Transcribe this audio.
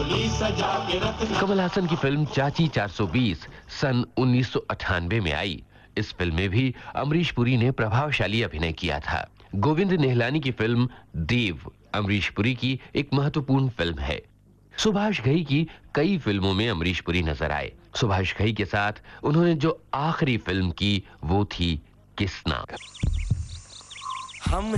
कमल हासन की फिल्म चाची 420 सन 1998 में आई। इस फिल्म में भी अमरीश पुरी ने प्रभावशाली अभिनय किया था। गोविंद निहलानी की फिल्म देव अमरीश पुरी की एक महत्वपूर्ण फिल्म है। सुभाष घई की कई फिल्मों में अमरीश पुरी नजर आए। सुभाष घई के साथ उन्होंने जो आखिरी फिल्म की वो थी किसना। हम